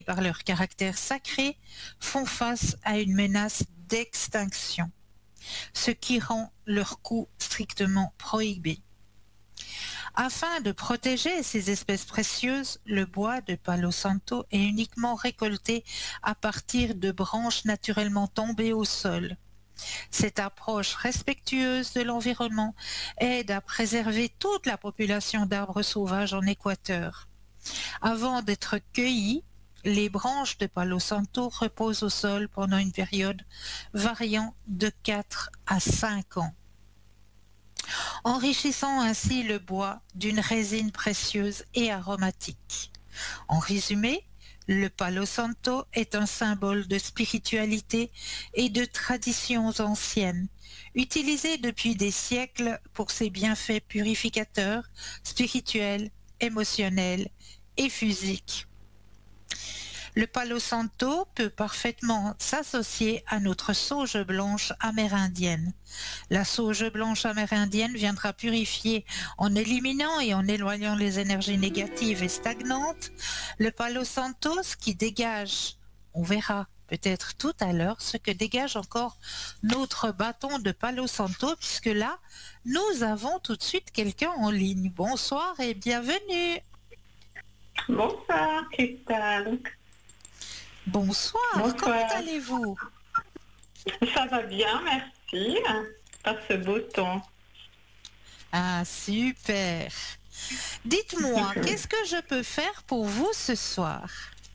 par leur caractère sacré, font face à une menace d'extinction, ce qui rend leur coût strictement prohibé. Afin de protéger ces espèces précieuses, le bois de Palo Santo est uniquement récolté à partir de branches naturellement tombées au sol. Cette approche respectueuse de l'environnement aide à préserver toute la population d'arbres sauvages en Équateur. Avant d'être cueillies, les branches de Palo Santo reposent au sol pendant une période variant de 4 à 5 ans, enrichissant ainsi le bois d'une résine précieuse et aromatique. En résumé, le Palo Santo est un symbole de spiritualité et de traditions anciennes, utilisé depuis des siècles pour ses bienfaits purificateurs, spirituels, émotionnels et physiques. Le Palo Santo peut parfaitement s'associer à notre sauge blanche amérindienne. La sauge blanche amérindienne viendra purifier en éliminant et en éloignant les énergies négatives et stagnantes. Le Palo Santo, ce qui dégage, on verra peut-être tout à l'heure, ce que dégage encore notre bâton de Palo Santo, puisque là, nous avons tout de suite quelqu'un en ligne. Bonsoir et bienvenue. Bonsoir, Cristal. Bonsoir, comment allez-vous? Ça va bien, merci, par ce beau temps. Ah, super. Dites-moi, qu'est-ce que je peux faire pour vous ce soir?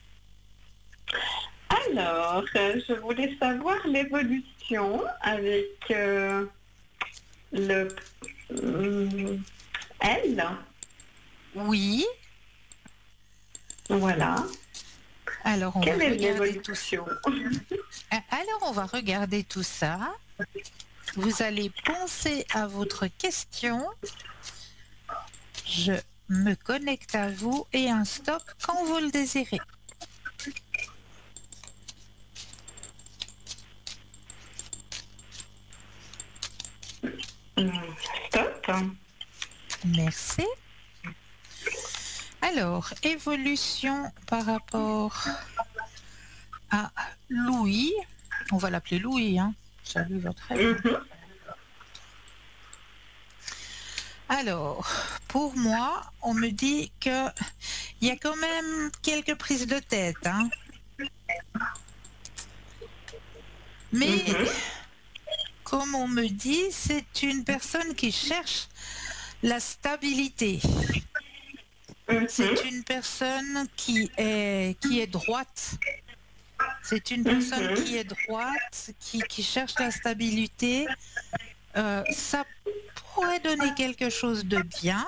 Alors, je voulais savoir l'évolution avec le L. Oui. Voilà. Alors, on Quelle va est regarder tout l'évolution? ça. Alors, on va regarder tout ça. Vous allez penser à votre question. Je me connecte à vous et un stop quand vous le désirez. Stop. Merci. Alors, évolution par rapport à Louis. On va l'appeler Louis, hein. Salut votre aide. Alors, pour moi, on me dit que il y a quand même quelques prises de tête, hein. Mais, comme on me dit, c'est une personne qui cherche la stabilité. C'est une personne qui est droite. C'est une personne qui est droite, qui cherche la stabilité. Ça pourrait donner quelque chose de bien.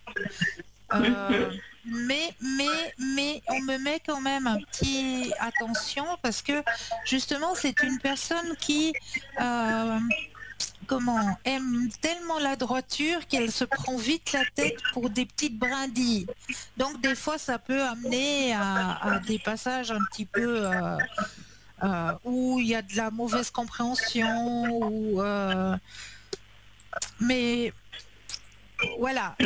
Mais on me met quand même un petit attention parce que justement c'est une personne qui aime tellement la droiture qu'elle se prend vite la tête pour des petites brindilles. Donc des fois ça peut amener à des passages un petit peu où il y a de la mauvaise compréhension mais voilà,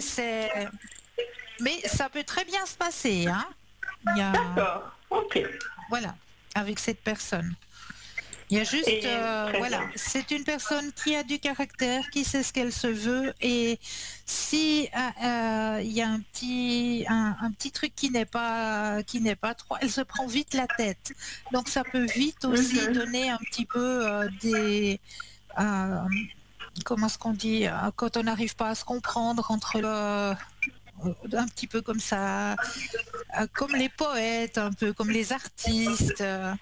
mais ça peut très bien se passer, hein. D'accord, ok. Voilà, avec cette personne. Il y a juste, voilà, c'est une personne qui a du caractère, qui sait ce qu'elle se veut, et si il y a un petit truc qui n'est pas trop, elle se prend vite la tête. Donc ça peut vite aussi donner un petit peu des comment est-ce qu'on dit, quand on n'arrive pas à se comprendre entre un petit peu comme ça, comme les poètes, un peu comme les artistes.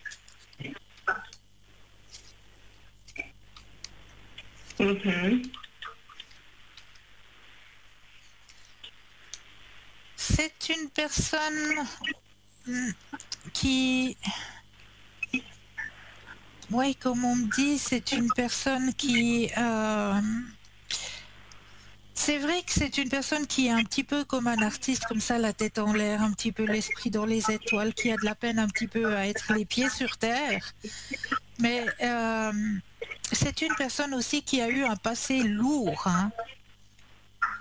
C'est une personne qui... Oui, comme on me dit, c'est une personne qui... C'est vrai que c'est une personne qui est un petit peu comme un artiste, comme ça, la tête en l'air, un petit peu l'esprit dans les étoiles, qui a de la peine un petit peu à être les pieds sur terre. Mais c'est une personne aussi qui a eu un passé lourd, hein.